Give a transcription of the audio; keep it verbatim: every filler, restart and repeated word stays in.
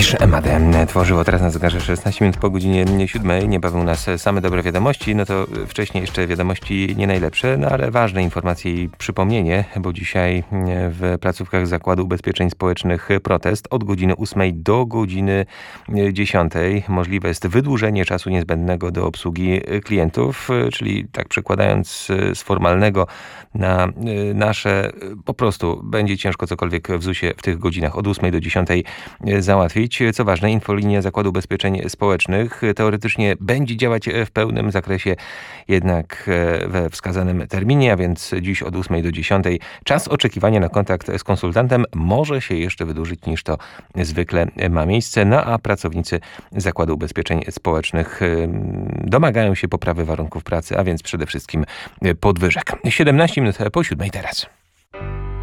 Iż Emadę tworzyło teraz na zegarze szesnaście minut po godzinie siódmej. Niebawem u nas same dobre wiadomości, no to wcześniej jeszcze wiadomości nie najlepsze, no ale ważne informacje i przypomnienie, bo dzisiaj w placówkach Zakładu Ubezpieczeń Społecznych protest od godziny ósmej do godziny dziesiątej. Możliwe jest wydłużenie czasu niezbędnego do obsługi klientów, czyli tak przekładając z formalnego na nasze, po prostu będzie ciężko cokolwiek w zusie w tych godzinach od ósmej do dziesiątej załatwić. Co ważne, infolinia Zakładu Ubezpieczeń Społecznych teoretycznie będzie działać w pełnym zakresie, jednak we wskazanym terminie, a więc dziś od ósmej do dziesiątej. Czas oczekiwania na kontakt z konsultantem może się jeszcze wydłużyć niż to zwykle ma miejsce, no a pracownicy Zakładu Ubezpieczeń Społecznych domagają się poprawy warunków pracy, a więc przede wszystkim podwyżek. siedemnaście minut po siódmej teraz.